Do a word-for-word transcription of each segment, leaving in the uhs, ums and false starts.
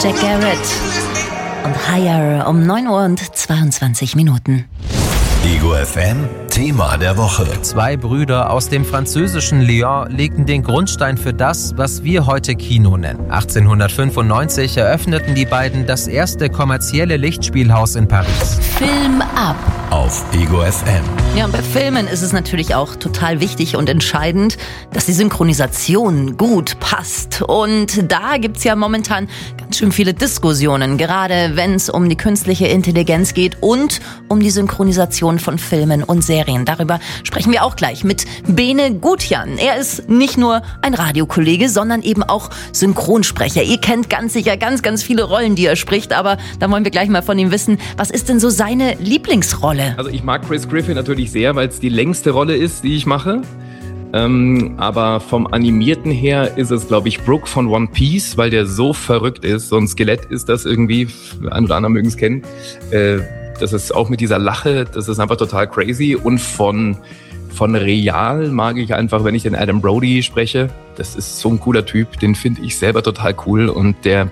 Jack Garrett und Higher um neun Uhr und zweiundzwanzig Minuten. Ego F M, Thema der Woche. Zwei Brüder aus dem französischen Lyon legten den Grundstein für das, was wir heute Kino nennen. achtzehnhundertfünfundneunzig eröffneten die beiden das erste kommerzielle Lichtspielhaus in Paris. Film ab auf Ego F M. Ja, und bei Filmen ist es natürlich auch total wichtig und entscheidend, dass die Synchronisation gut passt. Und da gibt's ja momentan ganz schön viele Diskussionen, gerade wenn es um die künstliche Intelligenz geht und um die Synchronisation von Filmen und Serien. Darüber sprechen wir auch gleich mit Bene Gutjan. Er ist nicht nur ein Radiokollege, sondern eben auch Synchronsprecher. Ihr kennt ganz sicher ganz, ganz viele Rollen, die er spricht, aber da wollen wir gleich mal von ihm wissen, was ist denn so seine Lieblingsrolle? Also ich mag Chris Griffin natürlich sehr, weil es die längste Rolle ist, die ich mache. Ähm, aber vom Animierten her ist es, glaube ich, Brook von One Piece, weil der so verrückt ist. So ein Skelett ist das irgendwie, ein oder andere mögen es kennen. Äh, das ist auch mit dieser Lache, das ist einfach total crazy. Und von, von Real mag ich einfach, wenn ich den Adam Brody spreche. Das ist so ein cooler Typ, den finde ich selber total cool. Und der,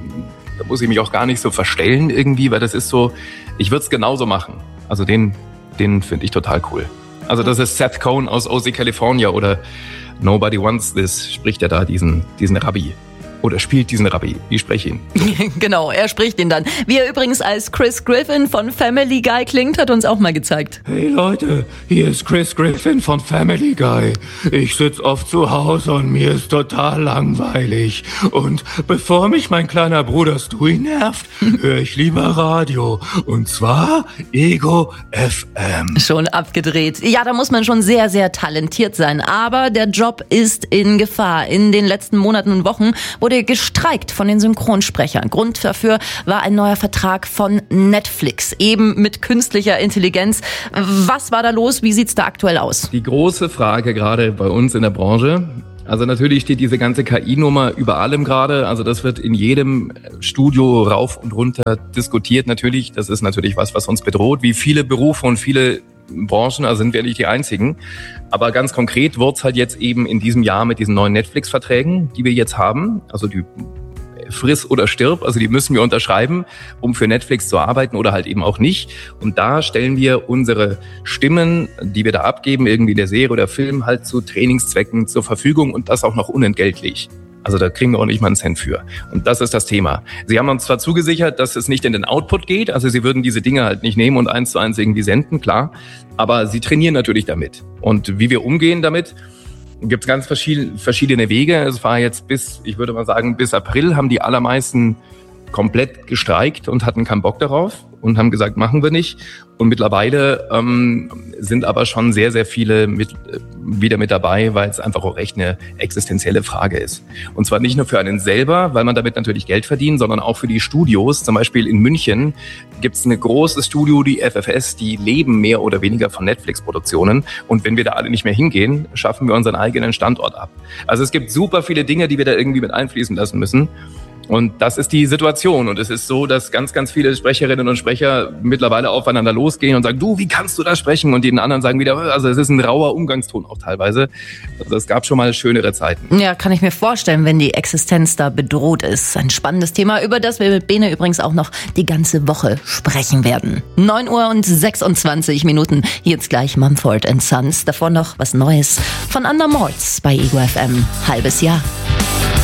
da muss ich mich auch gar nicht so verstellen irgendwie, weil das ist so, ich würde es genauso machen. Also den, den finde ich total cool. Also das ist Seth Cohen aus O C California oder Nobody Wants This, spricht er da diesen, diesen Rabbi. Oder spielt diesen Rabbi. Ich spreche ihn. So. Genau, er spricht ihn dann. Wie er übrigens als Chris Griffin von Family Guy klingt, hat uns auch mal gezeigt. Hey Leute, hier ist Chris Griffin von Family Guy. Ich sitze oft zu Hause und mir ist total langweilig. Und bevor mich mein kleiner Bruder Stewie nervt, höre ich lieber Radio. Und zwar Ego F M. Schon abgedreht. Ja, da muss man schon sehr, sehr talentiert sein. Aber der Job ist in Gefahr. In den letzten Monaten und Wochen wurde gestreikt von den Synchronsprechern. Grund dafür war ein neuer Vertrag von Netflix, eben mit künstlicher Intelligenz. Was war da los? Wie sieht's da aktuell aus? Die große Frage gerade bei uns in der Branche, also natürlich steht diese ganze K I-Nummer über allem gerade. Also das wird in jedem Studio rauf und runter diskutiert natürlich. Das ist natürlich was, was uns bedroht, wie viele Berufe und viele Branchen, also sind wir nicht die einzigen. Aber ganz konkret wird's halt jetzt eben in diesem Jahr mit diesen neuen Netflix-Verträgen, die wir jetzt haben, also die friss oder stirb, also die müssen wir unterschreiben, um für Netflix zu arbeiten oder halt eben auch nicht. Und da stellen wir unsere Stimmen, die wir da abgeben, irgendwie in der Serie oder Film, halt zu Trainingszwecken zur Verfügung und das auch noch unentgeltlich. Also da kriegen wir auch nicht mal einen Cent für. Und das ist das Thema. Sie haben uns zwar zugesichert, dass es nicht in den Output geht, also sie würden diese Dinge halt nicht nehmen und eins zu eins irgendwie senden, klar. Aber sie trainieren natürlich damit. Und wie wir umgehen damit, gibt es ganz verschiedene Wege. Es war jetzt bis, ich würde mal sagen, bis April haben die allermeisten komplett gestreikt und hatten keinen Bock darauf und haben gesagt, machen wir nicht. Und mittlerweile ähm, sind aber schon sehr, sehr viele mit, äh, wieder mit dabei, weil es einfach auch echt eine existenzielle Frage ist. Und zwar nicht nur für einen selber, weil man damit natürlich Geld verdient, sondern auch für die Studios. Zum Beispiel in München gibt es ein großes Studio, die F F S, die leben mehr oder weniger von Netflix-Produktionen. Und wenn wir da alle nicht mehr hingehen, schaffen wir unseren eigenen Standort ab. Also es gibt super viele Dinge, die wir da irgendwie mit einfließen lassen müssen. Und das ist die Situation. Und es ist so, dass ganz, ganz viele Sprecherinnen und Sprecher mittlerweile aufeinander losgehen und sagen, du, wie kannst du da sprechen? Und den anderen sagen wieder, also es ist ein rauer Umgangston auch teilweise. Also es gab schon mal schönere Zeiten. Ja, kann ich mir vorstellen, wenn die Existenz da bedroht ist. Ein spannendes Thema, über das wir mit Bene übrigens auch noch die ganze Woche sprechen werden. neun Uhr und sechsundzwanzig Minuten. Jetzt gleich Mumford and Sons. Davor noch was Neues von Undermorts bei Ego F M. Halbes Jahr.